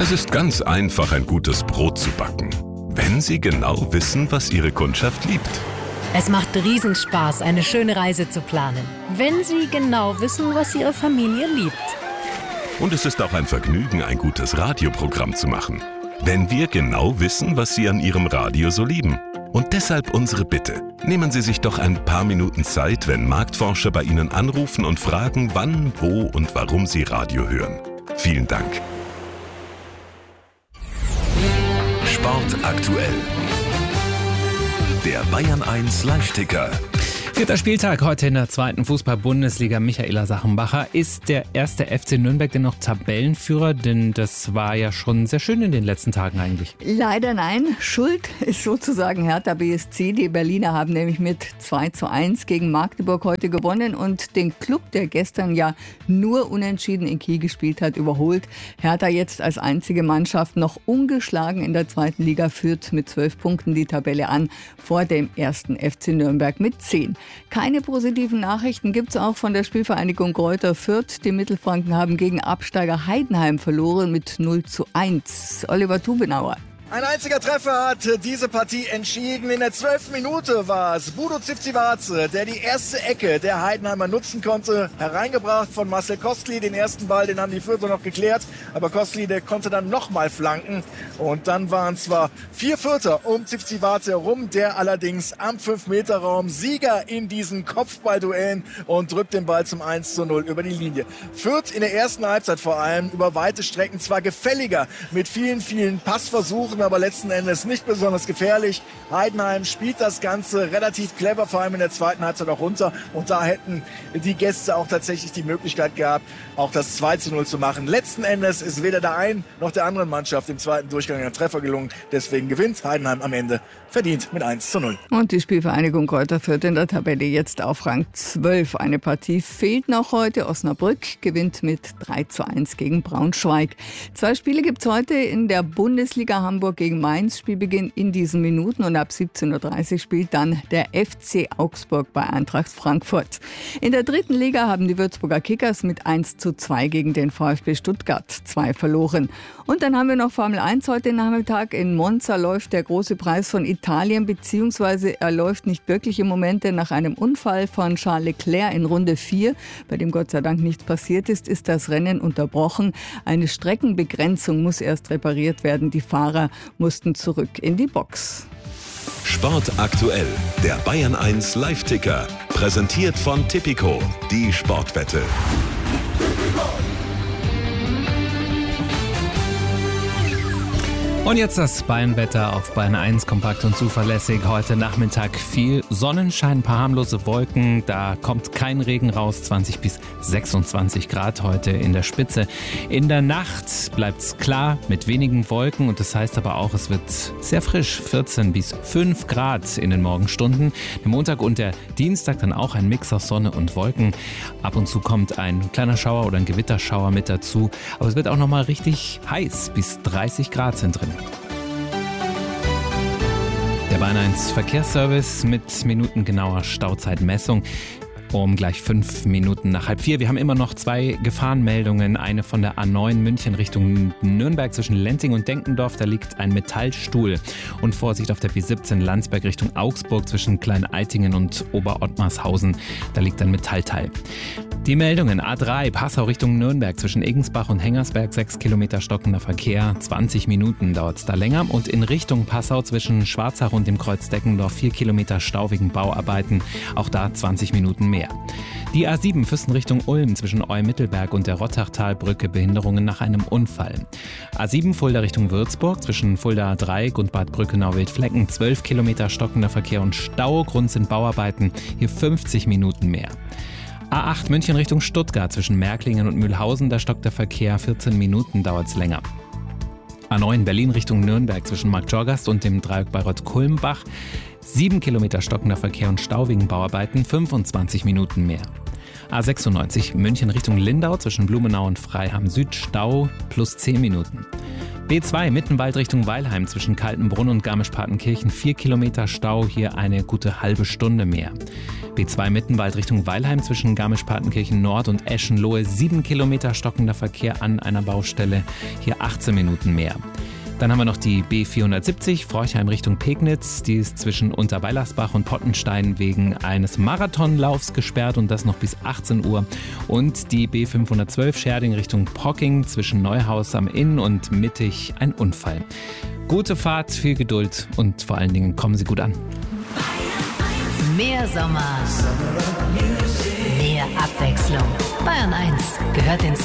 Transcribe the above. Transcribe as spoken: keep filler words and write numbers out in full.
Es ist ganz einfach, ein gutes Brot zu backen, wenn Sie genau wissen, was Ihre Kundschaft liebt. Es macht Riesenspaß, eine schöne Reise zu planen, wenn Sie genau wissen, was Ihre Familie liebt. Und es ist auch ein Vergnügen, ein gutes Radioprogramm zu machen, wenn wir genau wissen, was Sie an Ihrem Radio so lieben. Und deshalb unsere Bitte. Nehmen Sie sich doch ein paar Minuten Zeit, wenn Marktforscher bei Ihnen anrufen und fragen, wann, wo und warum Sie Radio hören. Vielen Dank. Sport aktuell. Der Bayern eins Live-Ticker. Vierter Spieltag heute in der zweiten Fußball-Bundesliga. Michaela Sachenbacher, ist der erste F C Nürnberg denn noch Tabellenführer? Denn das war ja schon sehr schön in den letzten Tagen eigentlich. Leider nein. Schuld ist sozusagen Hertha B S C. Die Berliner haben nämlich mit zwei zu eins gegen Magdeburg heute gewonnen und den Club, der gestern ja nur unentschieden in Kiel gespielt hat, überholt. Hertha jetzt als einzige Mannschaft noch ungeschlagen in der zweiten Liga, führt mit zwölf Punkten die Tabelle an vor dem ersten F C Nürnberg mit zehn. Keine positiven Nachrichten gibt es auch von der Spielvereinigung Greuther Fürth. Die Mittelfranken haben gegen Absteiger Heidenheim verloren mit null zu eins. Oliver Tubenauer. Ein einziger Treffer hat diese Partie entschieden. In der zwölften Minute war es Budo Zivcivace, der die erste Ecke der Heidenheimer nutzen konnte. Hereingebracht von Marcel Kostli. Den ersten Ball, den haben die Fürther noch geklärt. Aber Kostli, der konnte dann nochmal flanken. Und dann waren zwar vier Fürther um Zivcivace herum, der allerdings am fünf Meter Raum Sieger in diesen Kopfballduellen und drückt den Ball zum eins zu null über die Linie. Fürth in der ersten Halbzeit vor allem über weite Strecken zwar gefälliger mit vielen, vielen Passversuchen, aber letzten Endes nicht besonders gefährlich. Heidenheim spielt das Ganze relativ clever, vor allem in der zweiten Halbzeit auch runter. Und da hätten die Gäste auch tatsächlich die Möglichkeit gehabt, auch das zwei zu null zu machen. Letzten Endes ist weder der einen noch der anderen Mannschaft im zweiten Durchgang ein Treffer gelungen. Deswegen gewinnt Heidenheim am Ende verdient mit eins zu null. Und die Spielvereinigung Greuther Fürth in der Tabelle jetzt auf Rang zwölf. Eine Partie fehlt noch heute. Osnabrück gewinnt mit drei zu eins gegen Braunschweig. Zwei Spiele gibt es heute in der Bundesliga. Hamburg gegen Mainz, Spielbeginn in diesen Minuten, und ab siebzehn Uhr dreißig spielt dann der F C Augsburg bei Eintracht Frankfurt. In der dritten Liga haben die Würzburger Kickers mit eins zu zwei gegen den VfB Stuttgart zwei verloren. Und dann haben wir noch Formel eins heute Nachmittag. In Monza läuft der große Preis von Italien, beziehungsweise er läuft nicht wirklich im Moment, denn nach einem Unfall von Charles Leclerc in Runde vier, bei dem Gott sei Dank nichts passiert ist, ist das Rennen unterbrochen. Eine Streckenbegrenzung muss erst repariert werden. Die Fahrer mussten zurück in die Box. Sport aktuell, der Bayern eins Live-Ticker. Präsentiert von Tipico, die Sportwette. Und jetzt das Bayern-Wetter auf Bayern eins, kompakt und zuverlässig. Heute Nachmittag viel Sonnenschein, ein paar harmlose Wolken. Da kommt kein Regen raus, zwanzig bis sechsundzwanzig Grad heute in der Spitze. In der Nacht bleibt es klar mit wenigen Wolken, und das heißt aber auch, es wird sehr frisch, vierzehn bis fünf Grad in den Morgenstunden. Der Montag und der Dienstag dann auch ein Mix aus Sonne und Wolken. Ab und zu kommt ein kleiner Schauer oder ein Gewitterschauer mit dazu. Aber es wird auch nochmal richtig heiß, bis dreißig Grad sind drin. Der Bayern eins Verkehrsservice mit minutengenauer Stauzeitmessung. Um gleich fünf Minuten nach halb vier. Wir haben immer noch zwei Gefahrenmeldungen. Eine von der A neun München Richtung Nürnberg zwischen Lenzing und Denkendorf. Da liegt ein Metallstuhl. Und Vorsicht auf der B siebzehn Landsberg Richtung Augsburg zwischen Klein-Eitingen und Ober-Ottmarshausen. Da liegt ein Metallteil. Die Meldungen: A drei Passau Richtung Nürnberg zwischen Egensbach und Hengersberg, sechs Kilometer stockender Verkehr, zwanzig Minuten dauert es da länger. Und in Richtung Passau zwischen Schwarzach und dem Kreuz Deckendorf vier Kilometer Stau wegen Bauarbeiten, auch da zwanzig Minuten mehr. Die A sieben Füssen Richtung Ulm zwischen Eu-Mittelberg und der Rottachtalbrücke, Behinderungen nach einem Unfall. A sieben Fulda Richtung Würzburg zwischen Fulda A drei und Bad Brückenau-Wildflecken, zwölf Kilometer stockender Verkehr und Stau, Grund sind Bauarbeiten, hier fünfzig Minuten mehr. A acht München Richtung Stuttgart zwischen Märklingen und Mühlhausen, da stockt der Verkehr, vierzehn Minuten dauert es länger. A neun Berlin Richtung Nürnberg zwischen Marktjorgast und dem Dreieck Bayreuth-Kulmbach, sieben Kilometer stockender Verkehr und Stau wegen Bauarbeiten, fünfundzwanzig Minuten mehr. A sechsundneunzig München Richtung Lindau zwischen Blumenau und Freiham Süd, Stau plus zehn Minuten. B zwei Mittenwald Richtung Weilheim zwischen Kaltenbrunn und Garmisch-Partenkirchen. Vier Kilometer Stau, hier eine gute halbe Stunde mehr. B zwei Mittenwald Richtung Weilheim zwischen Garmisch-Partenkirchen Nord und Eschenlohe. Sieben Kilometer stockender Verkehr an einer Baustelle, hier achtzehn Minuten mehr. Dann haben wir noch die B vierhundertsiebzig, Forchheim Richtung Pegnitz. Die ist zwischen Unterweilersbach und Pottenstein wegen eines Marathonlaufs gesperrt und das noch bis achtzehn Uhr. Und die B fünfhundertzwölf, Scherding Richtung Pocking zwischen Neuhaus am Inn und Mittig, ein Unfall. Gute Fahrt, viel Geduld und vor allen Dingen kommen Sie gut an. Mehr Sommer, mehr Abwechslung. Bayern eins gehört ins